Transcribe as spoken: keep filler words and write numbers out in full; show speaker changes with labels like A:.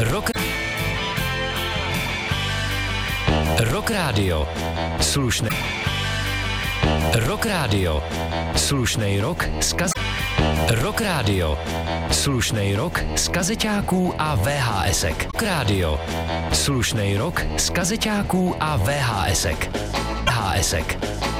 A: Rock Rock Radio. Slušné Rock Radio. Slušnej rock z kaz... Rock Radio. Slušnej rock z kazeťáků a vé há esek. Rock Radio. Slušnej rock z kazeťáků a vé há esek. vé há esek.